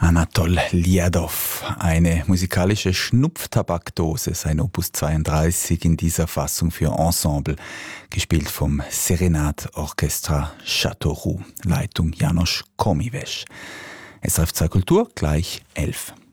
Anatol Liadow, eine musikalische Schnupftabakdose, sein Opus 32 in dieser Fassung für Ensemble, gespielt vom Serenade Orchestra Châteauroux, Leitung János Komives. SRF 2 Kultur, gleich 11.